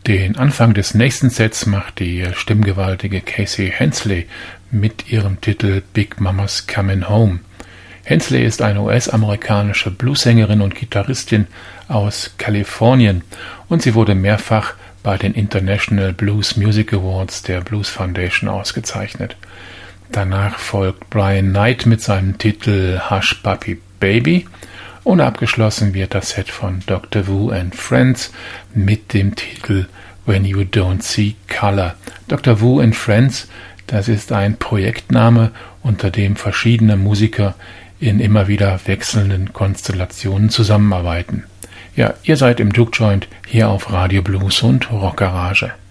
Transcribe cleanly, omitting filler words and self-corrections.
Den Anfang des nächsten Sets macht die stimmgewaltige Casey Hensley mit ihrem Titel Big Mama's Comin' Home. Hensley ist eine US-amerikanische Bluessängerin und Gitarristin aus Kalifornien und sie wurde mehrfach bei den International Blues Music Awards der Blues Foundation ausgezeichnet. Danach folgt Brian Knight mit seinem Titel Hush Puppy Baby und abgeschlossen wird das Set von Dr. Wu and Friends mit dem Titel When You Don't See Color. Dr. Wu and Friends, das ist ein Projektname, unter dem verschiedene Musiker in immer wieder wechselnden Konstellationen zusammenarbeiten. Ja, ihr seid im Juke Joint hier auf Radio Blues und Rockgarage.